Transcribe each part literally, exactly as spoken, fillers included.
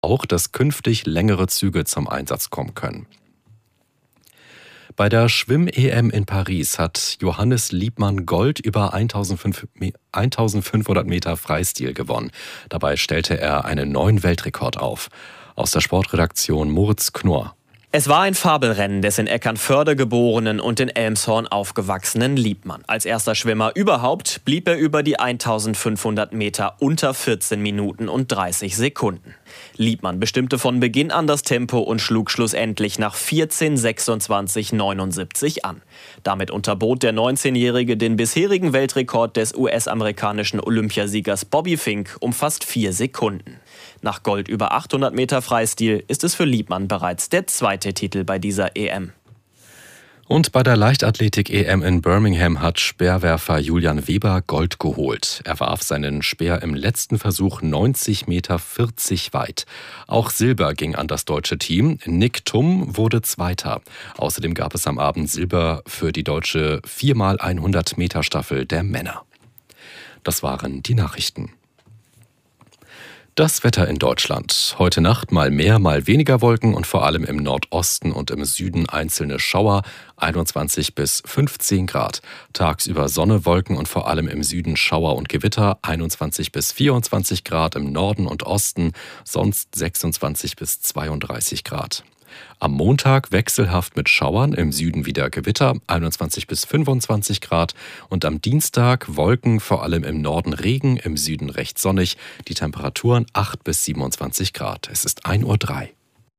auch, dass künftig längere Züge zum Einsatz kommen können. Bei der Schwimm-E M in Paris hat Johannes Liebmann Gold über eintausendfünfhundert Meter Freistil gewonnen. Dabei stellte er einen neuen Weltrekord auf. Aus der Sportredaktion Moritz Knorr. Es war ein Fabelrennen des in Eckernförde geborenen und in Elmshorn aufgewachsenen Liebmann. Als erster Schwimmer überhaupt blieb er über die eintausendfünfhundert Meter unter vierzehn Minuten und dreißig Sekunden. Liebmann bestimmte von Beginn an das Tempo und schlug schlussendlich nach vierzehn sechsundzwanzig neunundsiebzig an. Damit unterbot der neunzehnjährige den bisherigen Weltrekord des U S-amerikanischen Olympiasiegers Bobby Fink um fast vier Sekunden. Nach Gold über achthundert Meter Freistil ist es für Liebmann bereits der zweite Titel bei dieser E M. Und bei der Leichtathletik-E M in Birmingham hat Speerwerfer Julian Weber Gold geholt. Er warf seinen Speer im letzten Versuch neunzig Meter vierzig weit. Auch Silber ging an das deutsche Team. Nick Thum wurde Zweiter. Außerdem gab es am Abend Silber für die deutsche vier mal hundert Meter Staffel der Männer. Das waren die Nachrichten. Das Wetter in Deutschland. Heute Nacht mal mehr, mal weniger Wolken und vor allem im Nordosten und im Süden einzelne Schauer, einundzwanzig bis fünfzehn Grad. Tagsüber Sonne, Wolken und vor allem im Süden Schauer und Gewitter, einundzwanzig bis vierundzwanzig Grad im Norden und Osten, sonst sechsundzwanzig bis zweiunddreißig Grad. Am Montag wechselhaft mit Schauern, im Süden wieder Gewitter, einundzwanzig bis fünfundzwanzig Grad. Und am Dienstag Wolken, vor allem im Norden Regen, im Süden recht sonnig. Die Temperaturen acht bis siebenundzwanzig Grad. Es ist ein Uhr drei.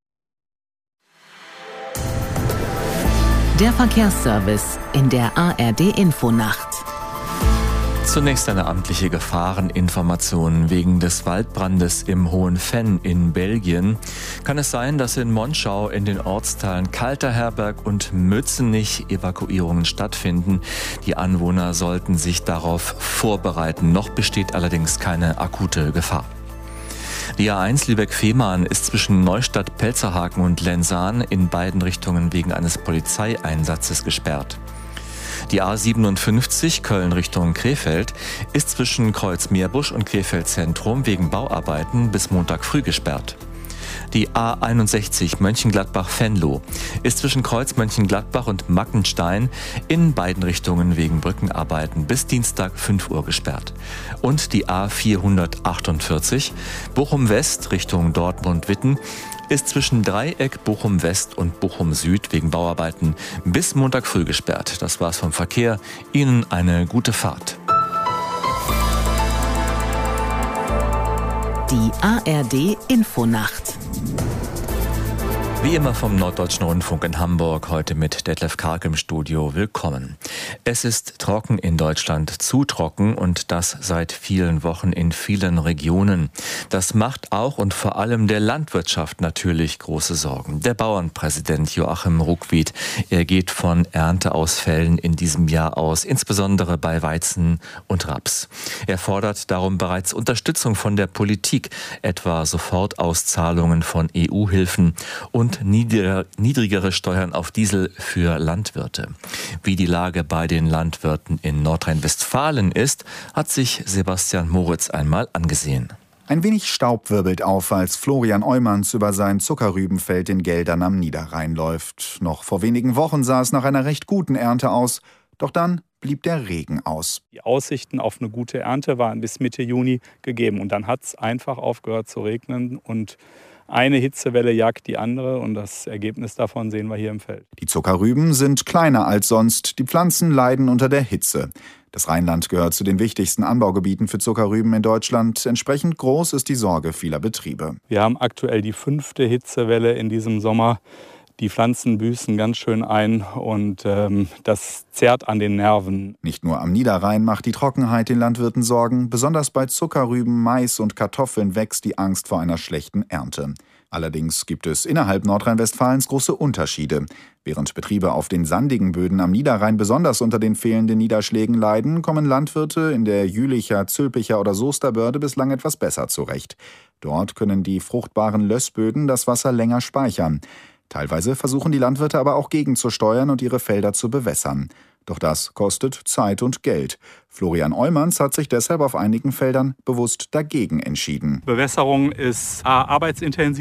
Der Verkehrsservice in der A R D-Infonacht. Zunächst eine amtliche Gefahreninformation. Wegen des Waldbrandes im Hohen Venn in Belgien kann es sein, dass in Monschau in den Ortsteilen Kalterherberg und Mützenich Evakuierungen stattfinden. Die Anwohner sollten sich darauf vorbereiten. Noch besteht allerdings keine akute Gefahr. Die A eins Lübeck-Fehmarn ist zwischen Neustadt-Pelzerhaken und Lensahn in beiden Richtungen wegen eines Polizeieinsatzes gesperrt. Die A siebenundfünfzig Köln Richtung Krefeld ist zwischen Kreuz-Meerbusch und Krefeld Zentrum wegen Bauarbeiten bis Montag früh gesperrt. Die A einundsechzig Mönchengladbach-Venlo ist zwischen Kreuz Mönchengladbach und Mackenstein in beiden Richtungen wegen Brückenarbeiten bis Dienstag fünf Uhr gesperrt. Und die A vierhundertachtundvierzig Bochum-West Richtung Dortmund-Witten ist zwischen Dreieck Bochum-West und Bochum-Süd wegen Bauarbeiten bis Montag früh gesperrt. Das war's vom Verkehr. Ihnen eine gute Fahrt. Die A R D-Infonacht. Wie immer vom Norddeutschen Rundfunk in Hamburg, heute mit Detlef Karg im Studio. Willkommen. Es ist trocken in Deutschland, zu trocken und das seit vielen Wochen in vielen Regionen. Das macht auch und vor allem der Landwirtschaft natürlich große Sorgen. Der Bauernpräsident Joachim Ruckwied, er geht von Ernteausfällen in diesem Jahr aus, insbesondere bei Weizen und Raps. Er fordert darum bereits Unterstützung von der Politik, etwa Sofortauszahlungen von E U-Hilfen und niedrigere Steuern auf Diesel für Landwirte. Wie die Lage bei den Landwirten in Nordrhein-Westfalen ist, hat sich Sebastian Moritz einmal angesehen. Ein wenig Staub wirbelt auf, als Florian Eumanns über sein Zuckerrübenfeld in Geldern am Niederrhein läuft. Noch vor wenigen Wochen sah es nach einer recht guten Ernte aus, doch dann blieb der Regen aus. Die Aussichten auf eine gute Ernte waren bis Mitte Juni gegeben und dann hat es einfach aufgehört zu regnen und eine Hitzewelle jagt die andere und das Ergebnis davon sehen wir hier im Feld. Die Zuckerrüben sind kleiner als sonst, die Pflanzen leiden unter der Hitze. Das Rheinland gehört zu den wichtigsten Anbaugebieten für Zuckerrüben in Deutschland. Entsprechend groß ist die Sorge vieler Betriebe. Wir haben aktuell die fünfte Hitzewelle in diesem Sommer. Die Pflanzen büßen ganz schön ein und ähm, das zerrt an den Nerven. Nicht nur am Niederrhein macht die Trockenheit den Landwirten Sorgen. Besonders bei Zuckerrüben, Mais und Kartoffeln wächst die Angst vor einer schlechten Ernte. Allerdings gibt es innerhalb Nordrhein-Westfalens große Unterschiede. Während Betriebe auf den sandigen Böden am Niederrhein besonders unter den fehlenden Niederschlägen leiden, kommen Landwirte in der Jülicher, Zülpicher oder Soesterbörde bislang etwas besser zurecht. Dort können die fruchtbaren Lössböden das Wasser länger speichern. Teilweise versuchen die Landwirte aber auch gegenzusteuern und ihre Felder zu bewässern. Doch das kostet Zeit und Geld. Florian Eumans hat sich deshalb auf einigen Feldern bewusst dagegen entschieden. Bewässerung ist A, arbeitsintensiv.